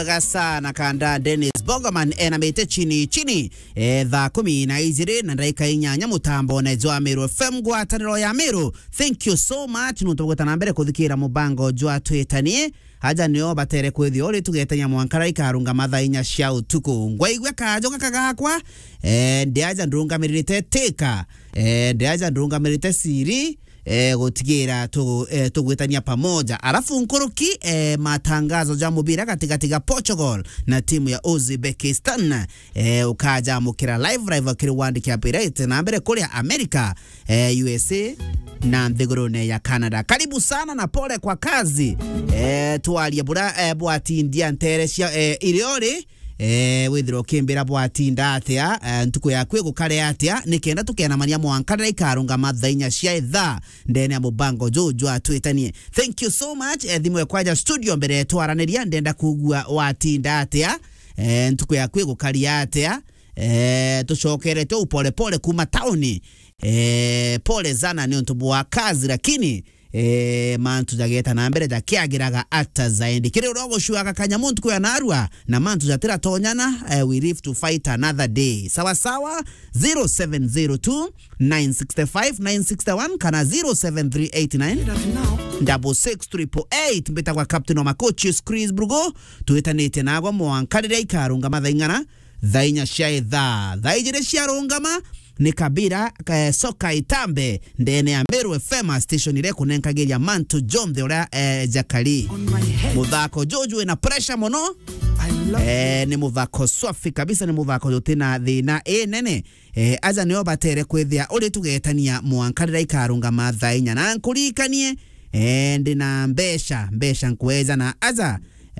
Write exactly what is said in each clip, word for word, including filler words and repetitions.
sana kanda Dennis Bogoman enamete chini chini e dha kumi na izire na ndaika inyanya mutambo na Jwa Meru F M gwataniro ya Meru. Thank you so much nutugota na mbere kuthikira mubango Jwa twetanie haja nio batere kwethi ori tugetanya mwankara ikarunga matha inya cia utuku ngwaigwe kajoka kagakwa e ndiaja ndurunga mirite teka e ndiaja ndurunga mirite siri eh gotigira tu eh, tugwetania pamoja alafu nkuruki eh, matangazo ya mubira katika katika Portugal na timu ya Uzbekistan eh, ukaja mukira live live kiri wandiki apirate na mbere kule America eh, U S A na ndegorone ya Canada. Karibu sana na pole kwa kazi eh, tualie bura eh, bwati India nteresia eh, iliori eh withiro kimbira bwati ndatia eh, ntuko yakwe gukare atia nikenda tukena mania mwankara ikarunga mathainya cia itha ndene mubango Jwa twetanie. Thank you so much eh, thimwe kwaja studio mbere twaraniria ndenda kugua wati ndatia eh, ntuko yakwe gukari atia eh, tucokere tu pole pole kuma tauni eh, pole zana ni ntubu wa kazi lakini eh mantu jageta na mbere jakiagiraga ata zaindi kire urogo shuaga kanyamuntu kwa narua na mantu jatira tonyana uh, we live to fight another day sawa sawa zero seven zero two nine six five nine six one kana zero seven three eight nine six six eight eight mbeta kwa captain wa coaches Chris Brugo tuetanete nagwa mwankarira ikarunga mathaingana thainya cia tha thaijire cia rungama ni kabira eh, soka itambe ndene ya Meru F M station ile kunenkageria mantu John the ora eh, jakali mudhako Jojo na pressure mono eh, ni mudhako swafi kabisa ni mudhako yote na thina e nene eh, aja niyo batere kwethia uri tugetania mwankarira ikarunga mathainya na nkurikanie eh, ndina mbesha mbesha nkweza na aja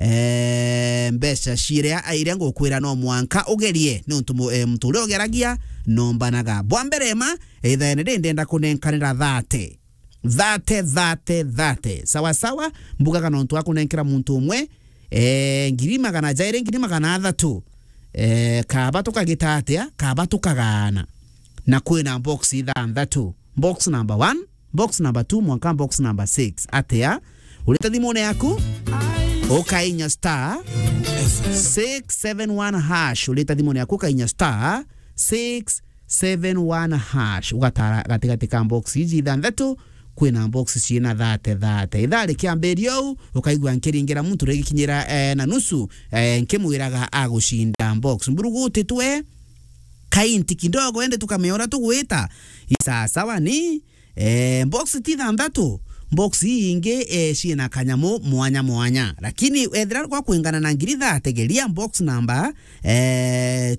eh mbesha shirea aire ngokwira no mwanka ugerie ni untu e, mtu ro geragia nombanaga bwamberema ethene ndenda kunenkanira thate thate thate thate sawa sawa mbuga kana untu akunenkira muntu umwe eh ngirima kana jaire ngirima kana athatu eh kaba tukagitatia kaba tukagana na kwina box ithanthatu box number one box number two mwanka box number six atia uleta thimone yaku okainya star six seven one hash uleta thimone yaku kainya star six seven one hash ugatara katika katika box hizi thanthatu kwina box ciina thate thate ithari kiamberio ukaigwa nkiringira muntu regikinyira eh, na nusu eh, nkimwiraga agushinda box mburuguti twe kainti kidogo ende tukameora tugwita isa sawa ni eh, box ti thanthatu box inge eh, ciina kanyamo mwanya mwanya lakini ethira kwa kuingana na ngiri thate geria box number eh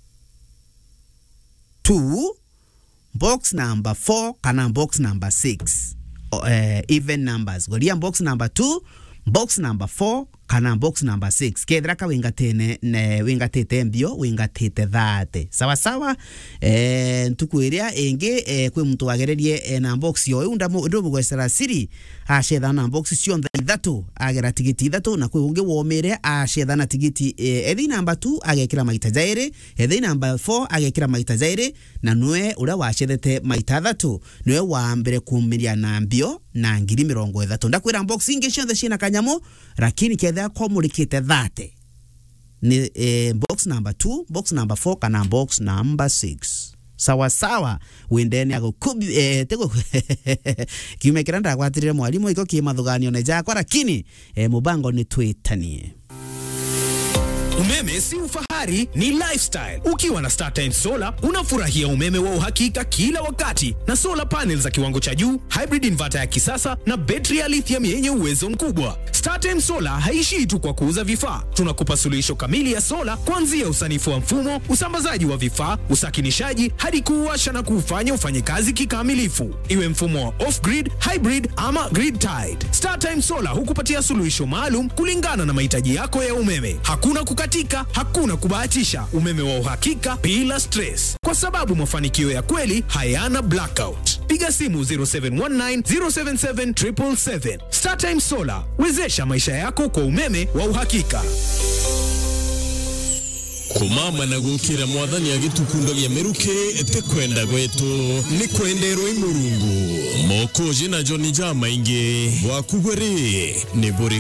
two box number four kana box number six uh, even numbers golia box number two box number four kana box number six kedra ka wingatene ne wingatete mbio wingatete thate sawa sawa eh ntukwiria enge eh, kwe muntu wagererie eh, na box yo unda ndo mugwesera siri ashetha na box cio thatu agera tigiti thatu na kwe unge womere ashetha na tigiti eh, ethi number two agekira maita jaire ethi number four agekira maita jaire na nwe ura washethete maita thatu nwe wa mbere kumiria na mbio na ngiri mirongo ithatu ndakwira box inge cio thina kanyamo lakini ketha kwa mulikite thate ni eh, box number two box number four kana box number six sawa sawa wendeni ago kubi eh, tego kimekira ndagwatirire mwalimu iko kimathuganio ne jakwa lakini eh, mubango ni twetanie. Umeme si ufahari, ni lifestyle. Ukiwa na StarTime Solar, unafurahia umeme wa uhakika kila wakati na solar panels za kiwango cha juu, hybrid inverter ya kisasa na betri ya lithium yenye uwezo mkubwa. StarTime Solar haishii tu kwa kuuza vifaa. Tunakupa suluhisho kamili ya solar kuanzia usanifu wa mfumo, usambazaji wa vifaa, usakinishaji hadi kuwasha na kufanya ufanye kazi kikamilifu. Iwe mfumo wa off-grid, hybrid ama grid tied. StarTime Solar hukupatia suluhisho maalum kulingana na mahitaji yako ya umeme. Hakuna kukatika, hakuna kubahatisha, umeme wa uhakika bila stress. Kwa sababu mafanikio ya kweli hayana blackout. Piga simu zero seven one nine zero seven seven seven seven seven. StarTime Solar, wezesha maisha yako kwa umeme wa uhakika. Kumama na gukira mwathani agitukundo gya meruke ete kwenda gwetu ni kwendero imurungu moko jina Johnny Jama inge wakugwere ni buri